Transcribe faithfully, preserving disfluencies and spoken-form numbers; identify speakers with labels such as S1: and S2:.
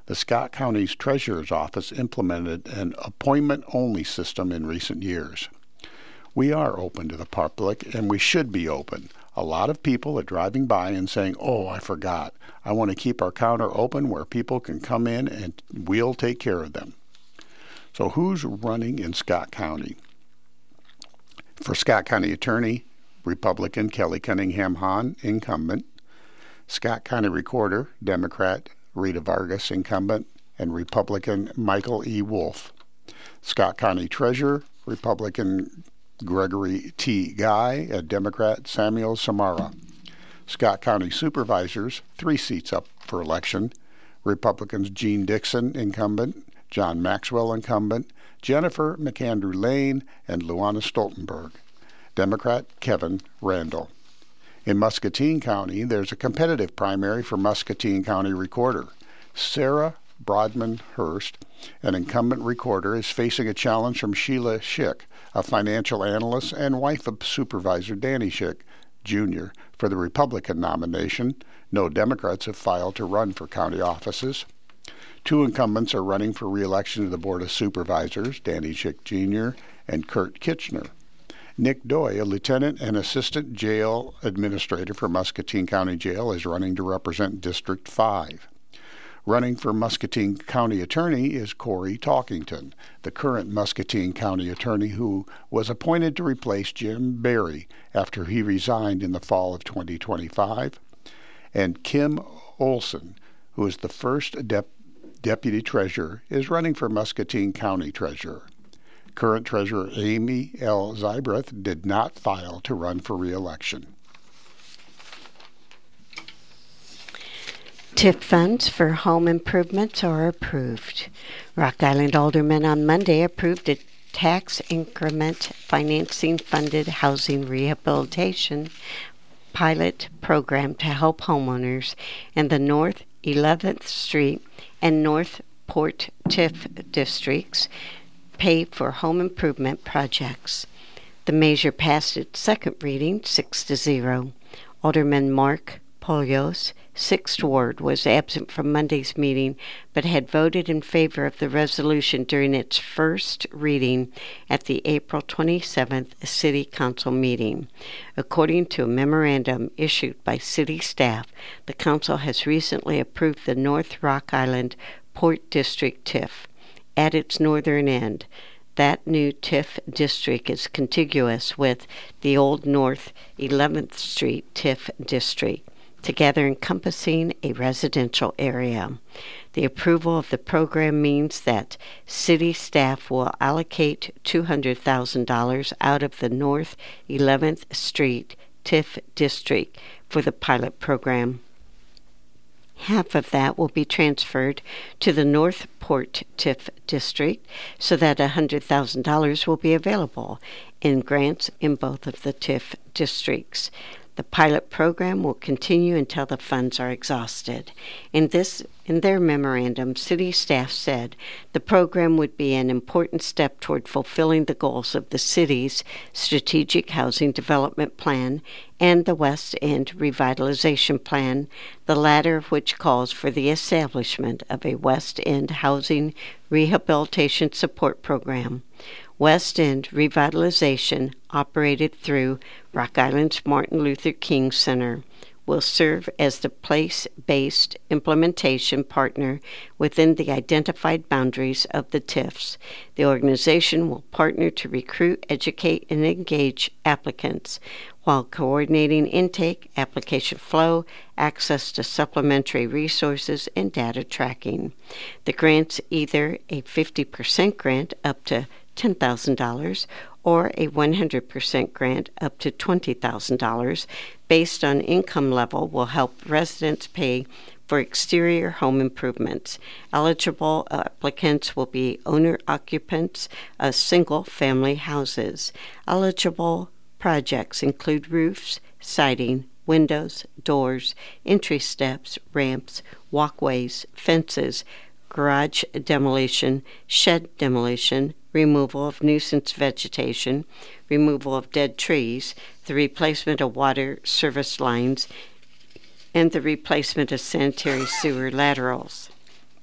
S1: The Scott County's Treasurer's Office implemented an appointment-only system in recent years. We are open to the public, and we should be open. A lot of people are driving by and saying, oh, I forgot. I want to keep our counter open where people can come in and we'll take care of them. So who's running in Scott County? For Scott County Attorney, Republican Kelly Cunningham Hahn, incumbent. Scott County Recorder, Democrat Rita Vargas, incumbent, and Republican Michael E. Wolf. Scott County Treasurer, Republican Gregory T. Guy, and Democrat Samuel Samara. Scott County Supervisors, three seats up for election. Republicans Gene Dixon, incumbent, John Maxwell, incumbent, Jennifer McAndrew Lane, and Luana Stoltenberg. Democrat Kevin Randall. In Muscatine County, there's a competitive primary for Muscatine County Recorder. Sarah Broadman Hurst, an incumbent recorder, is facing a challenge from Sheila Schick, a financial analyst and wife of Supervisor Danny Schick, Junior, for the Republican nomination. No Democrats have filed to run for county offices. Two incumbents are running for re-election to the Board of Supervisors, Danny Schick, Junior and Kurt Kitchener. Nick Doy, a lieutenant and assistant jail administrator for Muscatine County Jail, is running to represent District five. Running for Muscatine County Attorney is Corey Talkington, the current Muscatine County Attorney who was appointed to replace Jim Berry after he resigned in the fall of twenty twenty-five. And Kim Olson, who is the first dep- Deputy Treasurer, is running for Muscatine County Treasurer. Current Treasurer Amy L. Zybreth did not file to run for re-election.
S2: T I F funds for home improvements are approved. Rock Island aldermen on Monday approved a tax increment financing funded housing rehabilitation pilot program to help homeowners in the North eleventh Street and North Port T I F districts pay for home improvement projects. The measure passed its second reading, six to zero. Alderman Mark Polios, sixth Ward, was absent from Monday's meeting, but had voted in favor of the resolution during its first reading at the April twenty-seventh City Council meeting. According to a memorandum issued by City staff, the Council has recently approved the North Rock Island Port District T I F. At its northern end, that new T I F district is contiguous with the old North eleventh Street T I F district, together encompassing a residential area. The approval of the program means that city staff will allocate two hundred thousand dollars out of the North eleventh Street T I F district for the pilot program. Half of that will be transferred to the North Port T I F district so that one hundred thousand dollars will be available in grants in both of the T I F districts. The pilot program will continue until the funds are exhausted. In this, in their memorandum, city staff said the program would be an important step toward fulfilling the goals of the city's strategic housing development plan and the West End revitalization plan, the latter of which calls for the establishment of a West End housing rehabilitation support program. West End Revitalization, operated through Rock Island's Martin Luther King Center, will serve as the place-based implementation partner within the identified boundaries of the T I Fs. The organization will partner to recruit, educate, and engage applicants while coordinating intake, application flow, access to supplementary resources, and data tracking. The grant's either a fifty percent grant up to ten thousand dollars or a one hundred percent grant up to twenty thousand dollars based on income level will help residents pay for exterior home improvements. Eligible applicants will be owner-occupants of single-family houses. Eligible projects include roofs, siding, windows, doors, entry steps, ramps, walkways, fences, garage demolition, shed demolition, removal of nuisance vegetation, removal of dead trees, the replacement of water service lines, and the replacement of sanitary sewer laterals.